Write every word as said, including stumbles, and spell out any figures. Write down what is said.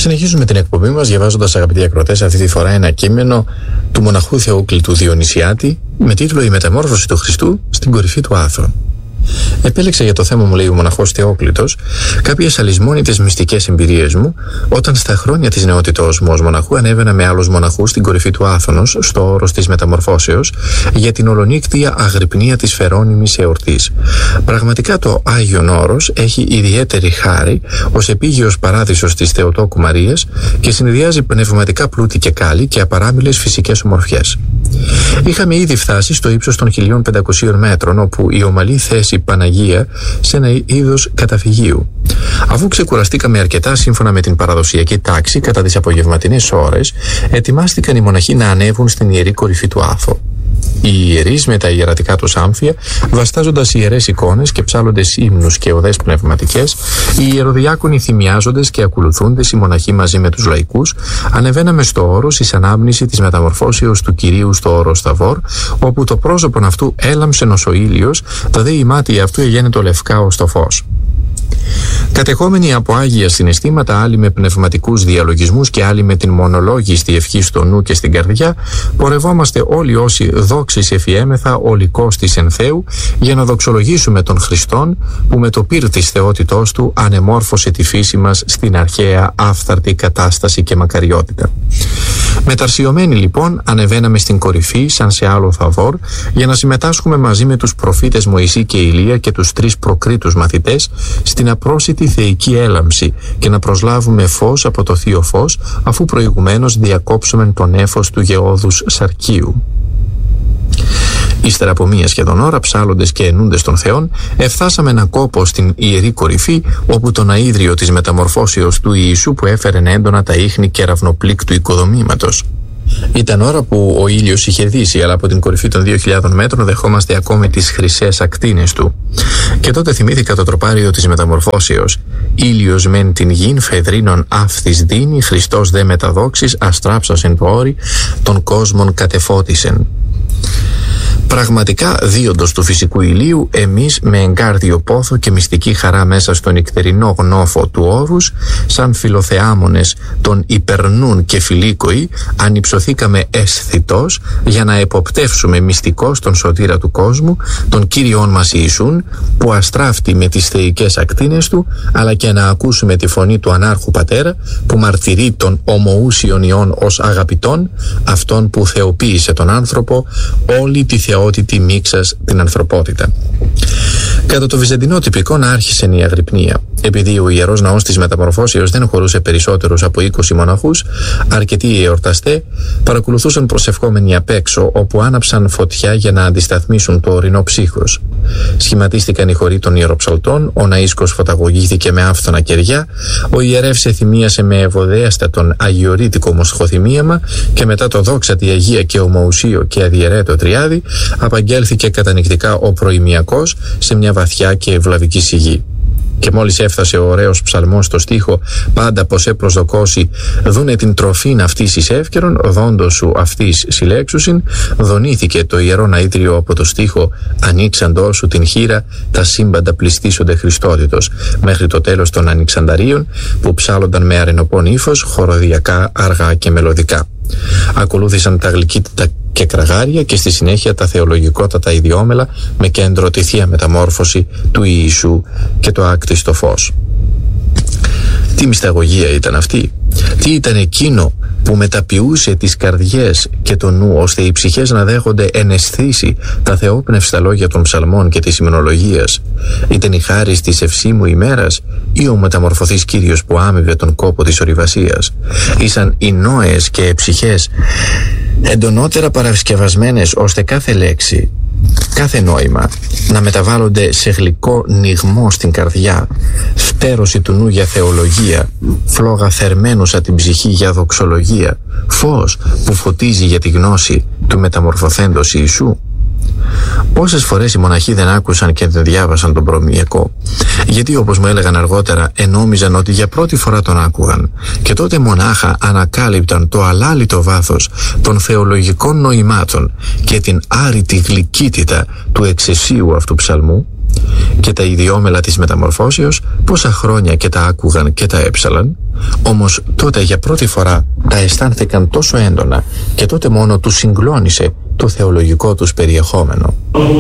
Συνεχίζουμε την εκπομπή μας διαβάζοντας, αγαπητοί ακροατές, αυτή τη φορά ένα κείμενο του μοναχού Θεόκλη του Διονυσιάτη με τίτλο «Η μεταμόρφωση του Χριστού στην κορυφή του άθρου». Επέλεξα για το θέμα, μου λέει ο μοναχός Θεόκλητος, κάποιες αλυσμόνητες μυστικές εμπειρίες μου όταν στα χρόνια της νεότητός μου ως μοναχού ανέβαινα με άλλους μοναχούς στην κορυφή του Άθωνος, στο όρος της μεταμορφώσεως, για την ολονύκτια αγρυπνία της φερόνιμης εορτής. Πραγματικά το Άγιον Όρος έχει ιδιαίτερη χάρη ως επίγειος παράδεισος της Θεοτόκου Μαρίας και συνδυάζει πνευματικά πλούτη και κάλλη και απαράμιλες φυσικές ομορφιές. Είχαμε ήδη φτάσει στο ύψος των χίλια πεντακοσίων μέτρων, όπου η ομαλή θέση Παναγία σε ένα είδος καταφυγίου. Αφού ξεκουραστήκαμε αρκετά σύμφωνα με την παραδοσιακή τάξη, κατά τις απογευματινές ώρες ετοιμάστηκαν οι μοναχοί να ανέβουν στην ιερή κορυφή του Άθου. Οι ιερείς με τα ιερατικά τους άμφια, βαστάζοντας ιερές εικόνες και ψάλλοντες ύμνους και οδές πνευματικές, οι ιεροδιάκονοι θυμιάζοντες και ακολουθούντες οι μοναχοί μαζί με τους λαϊκούς, ανεβαίναμε στο όρος εις ανάμνηση της μεταμορφώσεως του Κυρίου στο όρος Θαβόρ, όπου το πρόσωπον αυτού έλαμψεν ως ο ήλιος, τα δε η μάτια αυτού εγένετο λευκά ως το φως. Κατεχόμενοι από άγια συναισθήματα, άλλοι με πνευματικούς διαλογισμούς και άλλοι με την μονολόγιστη ευχή στο νου και στην καρδιά, πορευόμαστε όλοι όσοι δόξης εφιέμεθα ολικός της εν Θεού, για να δοξολογήσουμε τον Χριστόν που με το πύρ της θεότητός του ανεμόρφωσε τη φύση μας στην αρχαία άφθαρτη κατάσταση και μακαριότητα. Μεταρσιωμένοι λοιπόν ανεβαίναμε στην κορυφή σαν σε άλλο Θαβόρ, για να συμμετάσχουμε μαζί με τους προφήτες Μωυσή και Ηλία και τους τρεις προκρίτους μαθητές στην απρόσιτη θεϊκή έλαμψη και να προσλάβουμε φως από το θείο φως, αφού προηγουμένως διακόψουμε τον έφος του γεώδους Σαρκίου. Ύστερα από μία σχεδόν ώρα, ψάλλοντες και ενούντες των Θεών, εφτάσαμε έναν κόπο στην ιερή κορυφή, όπου το ναΐδριο της μεταμορφώσεως του Ιησού που έφερε έντονα τα ίχνη κεραυνοπλήκτου οικοδομήματος. Ήταν ώρα που ο ήλιος είχε δύσει, αλλά από την κορυφή των δύο χιλιάδων μέτρων δεχόμαστε ακόμη τις χρυσές ακτίνες του. Και τότε θυμήθηκα το τροπάριο της μεταμορφώσεως. Ήλιος μεν την γην, φεδρίνων αύθης δίνει, Χριστός δε μεταδόξης, αστράψασεν το όρι, των κόσμων κατεφώτισεν. Πραγματικά, δίοντος του φυσικού ηλίου, εμείς με εγκάρδιο πόθο και μυστική χαρά μέσα στον νυκτερινό γνώφο του όρους, σαν φιλοθεάμονες των υπερνούν και φιλίκοοι, ανυψωθήκαμε αισθητός για να εποπτεύσουμε μυστικός τον σωτήρα του κόσμου, τον Κύριον μας Ιησούν, που αστράφτει με τις θεϊκές ακτίνες του, αλλά και να ακούσουμε τη φωνή του ανάρχου πατέρα, που μαρτυρεί τον ομοούσιον Υιόν ως αγαπητόν, αυτόν που θεοποίησε τον άνθρωπο, όλη τη θεότητη μίξας την ανθρωπότητα. Κατά το βυζαντινό τυπικόν άρχισε η αγρυπνία. Επειδή ο ιερός ναός της μεταμορφώσεως δεν χωρούσε περισσότερους από είκοσι μοναχούς, αρκετοί εορταστέ παρακολουθούσαν προσευχόμενοι απ' έξω, όπου άναψαν φωτιά για να αντισταθμίσουν το ορεινό ψύχος. Σχηματίστηκαν οι χωροί των ιεροψαλτών, ο ναΐσκος φωταγωγήθηκε με άφθονα κεριά, ο ιερεύς εθυμίασε με ευωδέαστα τον αγιορείτικο μοσχοθυμίαμα και μετά το δόξατη Αγία και ομοουσίο και αδιαιρέτο τριάδι απαγγέλθηκε κατανυκτικά ο προημιακός σε μια βαθιά και ευλαβική σιγή. Και μόλις έφτασε ο ωραίος ψαλμός στο στίχο «Πάντα πως ε προσδοκώσει, δούνε την τροφήν αυτής εις εύκαιρον, δόντος σου αυτής συλλέξουσιν», δονήθηκε το ιερό ναΐτριο από το στίχο «Ανοίξαντό σου την χείρα, τα σύμπαντα πληστήσονται Χριστότητος», μέχρι το τέλος των Ανοιξανταρίων, που ψάλλονταν με αρενοπόν ύφος, χοροδιακά, αργά και μελωδικά. Ακολούθησαν τα γλυκύτητα και κραγάρια και στη συνέχεια τα θεολογικότατα ιδιόμελα με κέντρο τη Θεία Μεταμόρφωση του Ιησού και το άκτιστο φως. Τι μυσταγωγία ήταν αυτή! Τι ήταν εκείνο που μεταποιούσε τις καρδιές και το νου, ώστε οι ψυχές να δέχονται εν αισθήσει τα θεόπνευστα λόγια των ψαλμών και της υμνολογίας? Ήταν η χάρις της ευσύμου ημέρας ή ο μεταμορφωθής Κύριος που άμοιβε τον κόπο της ορειβασίας? Ήσαν οι νόες και οι ψυχές εντονότερα παρασκευασμένες, ώστε κάθε λέξη, κάθε νόημα να μεταβάλλονται σε γλυκό νιγμό στην καρδιά, φτέρωση του νου για θεολογία, φλόγα θερμαίνουσα την ψυχή για δοξολογία, φως που φωτίζει για τη γνώση του μεταμορφωθέντος Ιησού. Πόσες φορές οι μοναχοί δεν άκουσαν και δεν διάβασαν τον προμοιακό? Γιατί, όπως μου έλεγαν αργότερα, ενόμιζαν ότι για πρώτη φορά τον άκουγαν, και τότε μονάχα ανακάλυπταν το αλάλητο βάθος των θεολογικών νοημάτων και την άρρητη γλυκύτητα του εξαισίου αυτού ψαλμού, Και τα ιδιόμελα της μεταμορφώσεως πόσα χρόνια και τα άκουγαν και τα έψαλαν, όμως τότε για πρώτη φορά τα αισθάνθηκαν τόσο έντονα και τότε μόνο τους συγκλώνησε το θεολογικό τους περιεχόμενο.